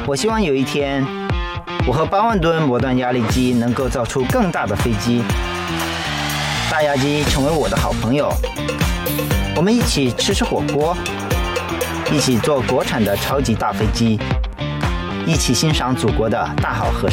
我希望有一天，我和8万吨末端压力机能够造出更大的飞机，大压机成为我的好朋友，我们一起吃火锅，一起做国产的超级大飞机，一起欣赏祖国的大好河山。